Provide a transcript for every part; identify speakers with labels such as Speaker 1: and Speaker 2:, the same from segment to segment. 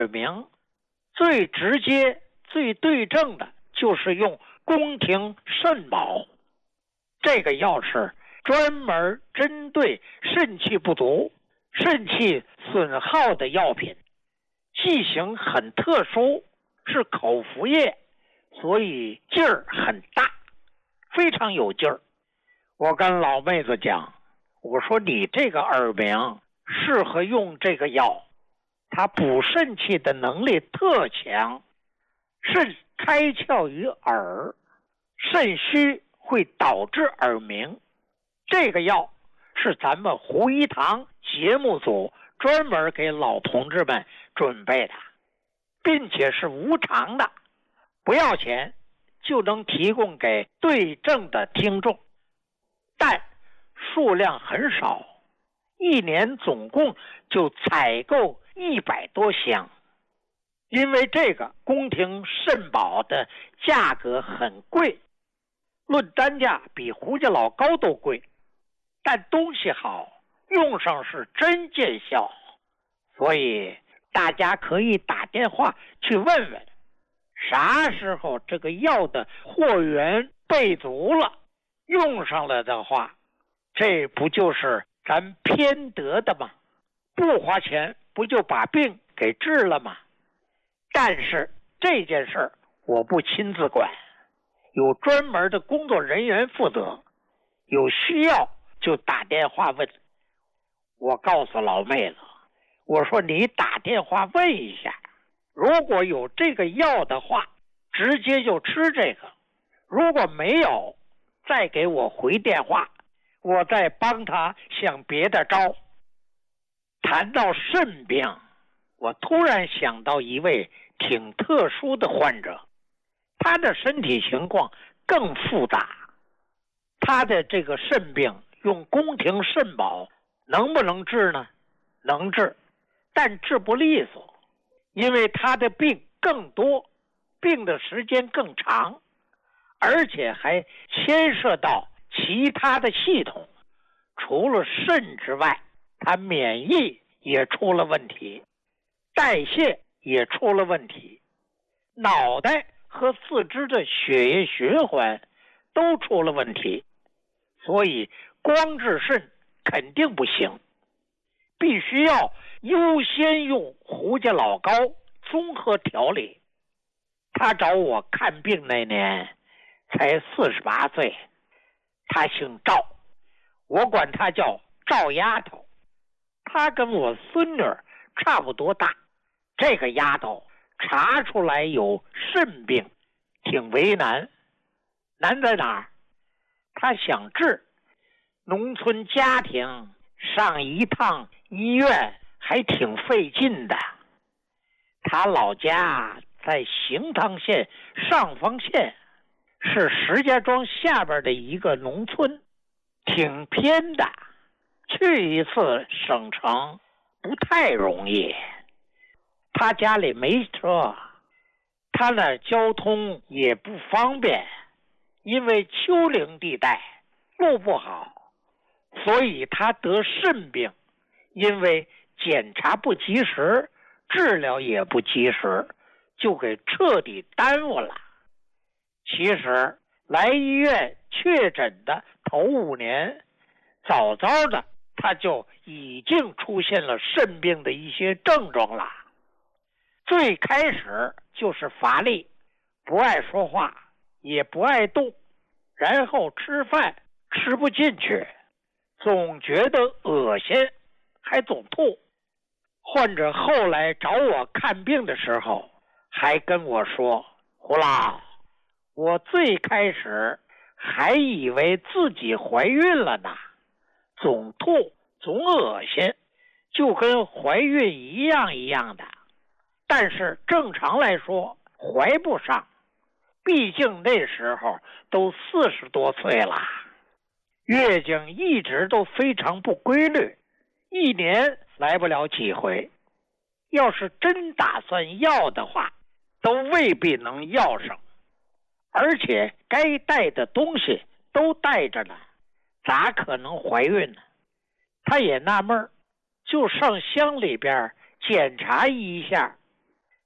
Speaker 1: 鸣，最直接最对症的就是用宫廷肾宝。这个药是专门针对肾气不足、肾气损耗的药品，剂型很特殊，是口服液，所以劲儿很大，非常有劲儿。我跟老妹子讲，我说你这个耳鸣适合用这个药，它补肾气的能力特强。肾开窍于耳，肾虚会导致耳鸣。这个药是咱们胡一堂节目组专门给老同志们准备的，并且是无偿的，不要钱就能提供给对症的听众，但数量很少，一年总共就采购100多箱。因为这个宫廷肾宝的价格很贵，论单价比胡家老高都贵，但东西好，用上是真见效，所以大家可以打电话去问问，啥时候这个药的货源备足了，用上了的话，这不就是咱偏得的吗？不花钱不就把病给治了吗？但是这件事儿我不亲自管，有专门的工作人员负责，有需要就打电话问。我告诉老妹子，我说你打电话问一下，如果有这个药的话，直接就吃这个，如果没有，再给我回电话，我再帮他想别的招。谈到肾病，我突然想到一位挺特殊的患者，他的身体情况更复杂。他的这个肾病用宫廷肾宝能不能治呢？能治，但治不利索，因为他的病更多，病的时间更长，而且还牵涉到其他的系统，除了肾之外，他免疫也出了问题，代谢也出了问题，脑袋和四肢的血液循环都出了问题，所以光治肾肯定不行，必须要优先用胡家老高综合调理。他找我看病那年才48岁，他姓赵，我管他叫赵丫头。他跟我孙女差不多大，这个丫头查出来有肾病，挺为难。难在哪儿？他想治，农村家庭上一趟医院还挺费劲的。他老家在行汤县上方县，是石家庄下边的一个农村，挺偏的，去一次省城不太容易。他家里没车，他那交通也不方便，因为丘陵地带路不好，所以他得肾病，因为检查不及时，治疗也不及时，就给彻底耽误了。其实来医院确诊的头5年，早早的他就已经出现了肾病的一些症状了。最开始就是乏力，不爱说话，也不爱动，然后吃饭吃不进去，总觉得恶心，还总吐。患者后来找我看病的时候还跟我说，胡老，我最开始还以为自己怀孕了呢，总吐总恶心，就跟怀孕一样的，但是正常来说怀不上，毕竟那时候都40多岁了，月经一直都非常不规律，一年来不了几回，要是真打算要的话，都未必能要上，而且该带的东西都带着呢，咋可能怀孕呢？他也纳闷，就上乡里边检查一下，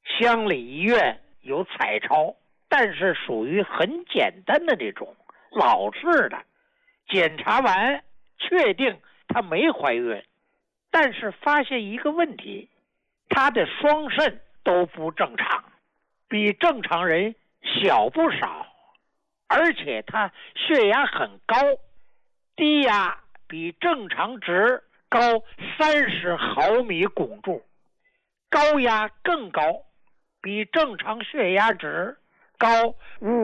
Speaker 1: 乡里医院有彩超，但是属于很简单的那种老式的，检查完确定她没怀孕，但是发现一个问题，她的双肾都不正常，比正常人小不少，而且她血压很高，低压比正常值高30毫米汞柱，高压更高，比正常血压值高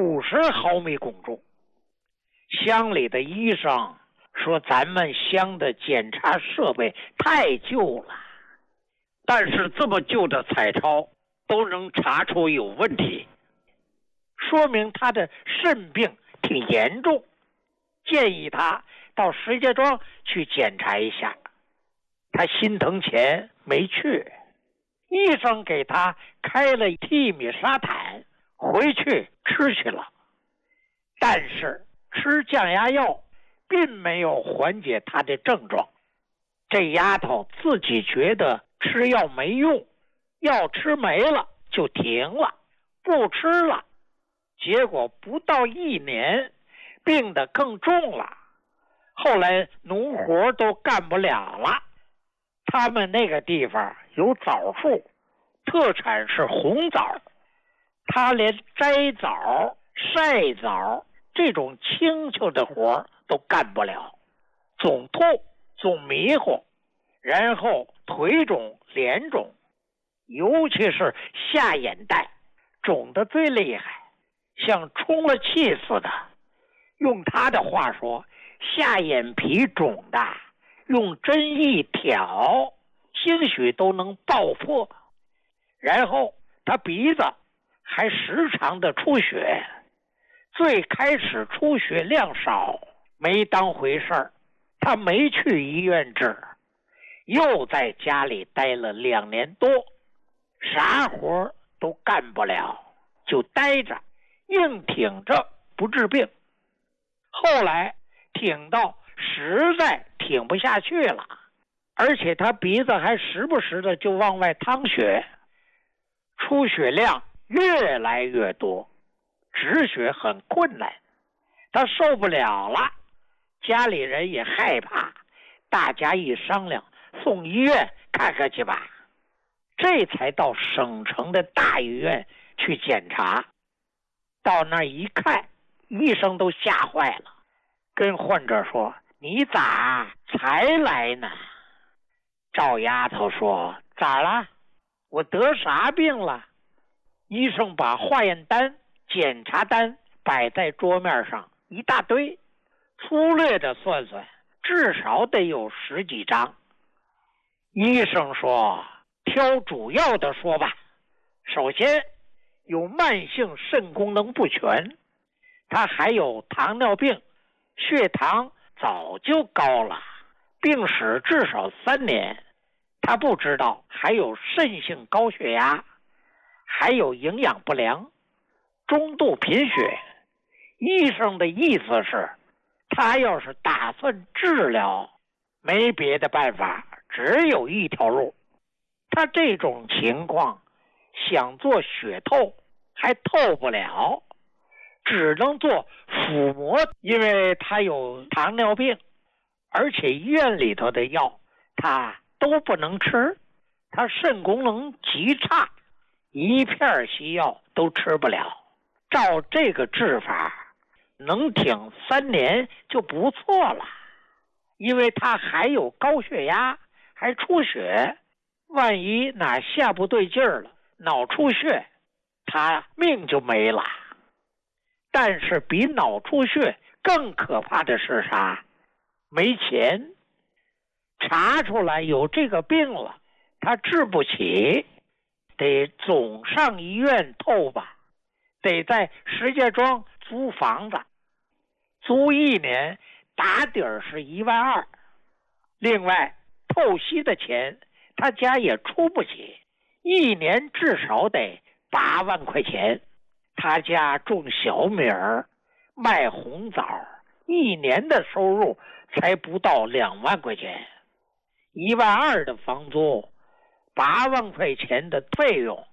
Speaker 1: 50毫米汞柱。乡里的医生说咱们乡的检查设备太旧了，但是这么旧的彩超都能查出有问题，说明他的肾病挺严重，建议他到石家庄去检查一下。他心疼钱没去，医生给他开了替米沙坦，回去吃去了，但是吃降压药并没有缓解他的症状。这丫头自己觉得吃药没用，药吃没了就停了，不吃了，结果不到1年病得更重了，后来农活都干不了了。他们那个地方有枣树，特产是红枣，他连摘枣、晒枣这种轻巧的活都干不了，总痛总迷糊，然后腿肿脸肿，尤其是下眼袋肿得最厉害，像充了气似的。用他的话说，下眼皮肿的用针一挑，兴许都能爆破。然后他鼻子还时常的出血，最开始出血量少，没当回事儿，他没去医院治，又在家里待了2年多，啥活都干不了，就待着，硬挺着不治病。后来挺到实在挺不下去了，而且他鼻子还时不时的就往外淌血，出血量越来越多，止血很困难，他受不了了，家里人也害怕，大家一商量，送医院看看去吧，这才到省城的大医院去检查。到那儿一看，医生都吓坏了，跟患者说：“你咋才来呢？”赵丫头说：“咋了？我得啥病了？”医生把化验单、检查单摆在桌面上一大堆，粗略的算算，至少得有10几张。医生说：“挑主要的说吧。首先有慢性肾功能不全，他还有糖尿病，血糖早就高了，病史至少3年，他不知道还有肾性高血压，还有营养不良，中度贫血。”医生的意思是，他要是打算治疗，没别的办法，只有一条路。他这种情况想做血透还透不了，只能做腹膜，因为他有糖尿病，而且医院里头的药他都不能吃，他肾功能极差，一片西药都吃不了。照这个治法能挺3年就不错了，因为他还有高血压，还出血，万一哪下不对劲儿了，脑出血，他命就没了。但是比脑出血更可怕的是啥？没钱。查出来有这个病了，他治不起，得总上医院透吧，得在石家庄租房子，租1年打底儿是1万2，另外透析的钱他家也出不起，1年至少得8万块钱。他家种小米儿，卖红枣，1年的收入才不到2万块钱，1万2的房租，8万块钱的费用，